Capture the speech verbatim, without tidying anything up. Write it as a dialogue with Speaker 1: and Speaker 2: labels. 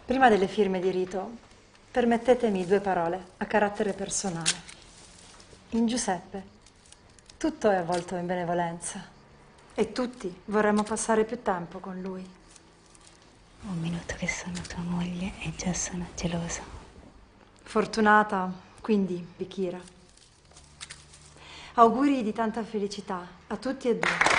Speaker 1: Prima delle firme di rito, permettetemi due parole a carattere personale. In Giuseppe, tutto è avvolto in benevolenza e tutti vorremmo passare più tempo con lui.
Speaker 2: Un minuto che sono tua moglie e già sono gelosa.
Speaker 1: Fortunata, quindi, Bikira. Auguri di tanta felicità a tutti e due.